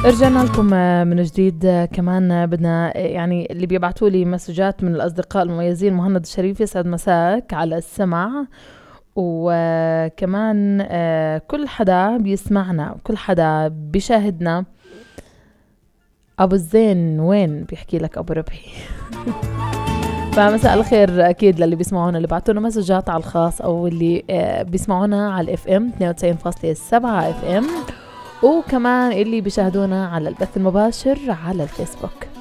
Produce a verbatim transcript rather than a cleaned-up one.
رجعنا لكم من جديد. كمان بدنا يعني اللي بيبعتوا لي مسجات من الأصدقاء المميزين. مهند الشريف يسعد مساك على السمع، وكمان كل حدا بيسمعنا وكل حدا بيشاهدنا. أبو الزين وين بيحكي لك أبو ربحي. فمساء الخير أكيد للي بيسمعونا، اللي بعتونا مسجات على الخاص أو اللي بيسمعونا على الاف ام اثنين وتسعين فاصلة سبعة اف ام، وكمان اللي بيشاهدونا على البث المباشر على الفيسبوك.